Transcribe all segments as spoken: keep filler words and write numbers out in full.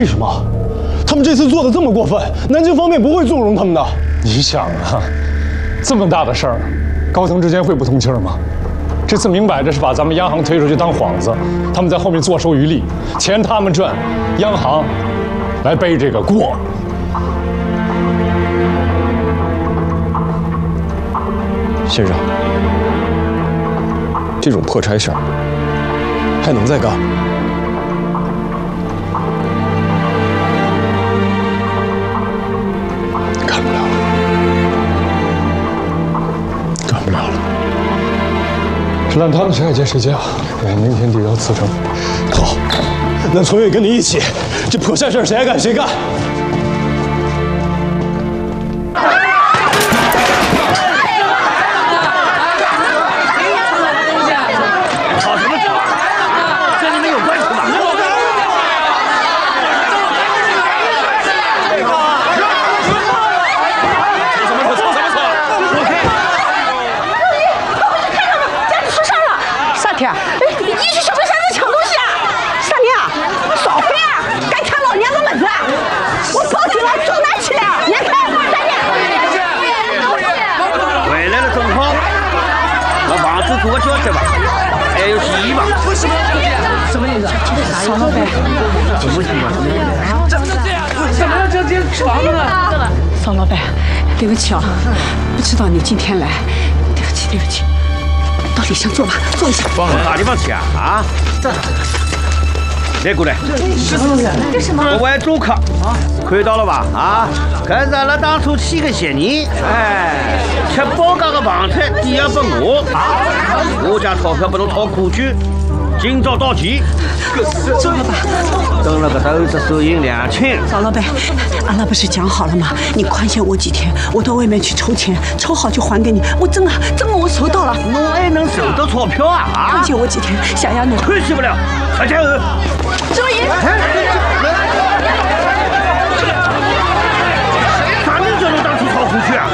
为什么？他们这次做的这么过分，南京方面不会纵容他们的。 你想啊，这么大的事儿，高层之间会不通气儿吗？这次明摆着是把咱们央行推出去当幌子，他们在后面坐收渔利，钱他们赚，央行来背这个锅。 先生，这种破差事儿还能再干？干不了了，干不了了。 是让他们谁爱接谁接啊！哎，明天递交辞呈。 好，那村委跟你一起，这破差事谁爱干谁干。 做个交代吧，还有洗衣吧？什么意思？ 曹老板， 什么情况？ 怎么这样？怎么这这床呢？曹老板，对不起啊，不知道你今天来，对不起对不起。到里厢坐吧，坐一下。 往哪地方去啊？啊？这。来过来， 这什么？ 各位住客，看到了吧？啊，这是俺当初起个协议，哎，吃包价的房产抵押给我，我家钞票不能掏出去，今朝到期。 走了吧。 等了个豆子收银两千。 曹老板，俺那不是讲好了吗？你宽限我几天，我到外面去筹钱，筹好就还给你。我真的真的我收到了。 侬还能收到钞票啊？ 宽限我几天，想要你。 宽限不了，快点！ 周姨。 啥能叫你当初掏出去啊？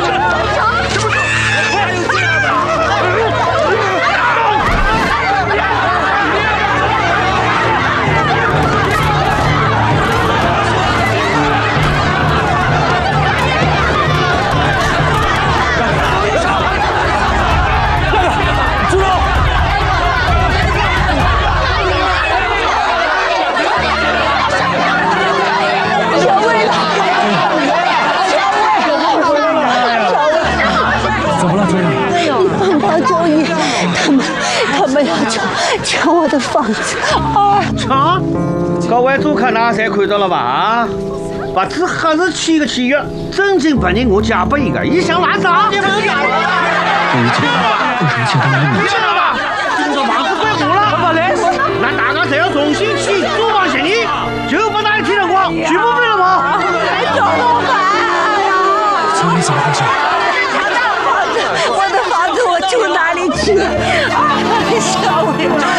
抢我的房子啊！ 抢！各位住客，哪侪看到了吧？啊，不止合适签个契约，正经八年我嫁不一个，一想完账。这一切为什么签到你名下了吧？今朝房子归我了，不来，那大家侪要重新签租房协议，就不拿一天的光，全部背了吗？ 怎么办呀？ 这你怎么回事？ 我的房子，我的房子我住哪里去？啊，小伟。